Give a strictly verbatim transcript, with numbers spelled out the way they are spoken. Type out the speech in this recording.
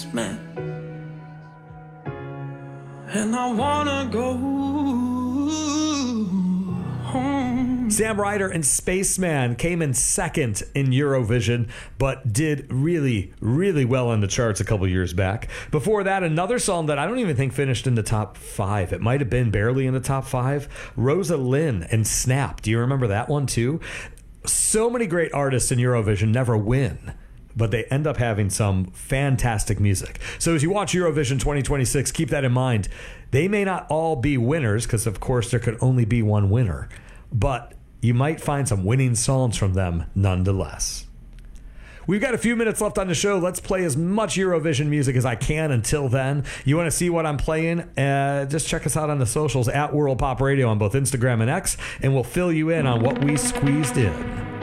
spaceman, and I wanna go home. Sam Ryder and Spaceman came in second in Eurovision, but did really, really well on the charts a couple years back. Before that, another song that I don't even think finished in the top five. It might have been barely in the top five. Rosa Lynn and Snap. Do you remember that one too? So many great artists in Eurovision never win, but they end up having some fantastic music. So as you watch Eurovision twenty twenty-six, keep that in mind. They may not all be winners, because of course there could only be one winner, but you might find some winning songs from them nonetheless. We've got a few minutes left on the show. Let's play as much Eurovision music as I can until then. You want to see what I'm playing? Uh, just check us out on the socials at World Pop Radio on both Instagram and X, and we'll fill you in on what we squeezed in.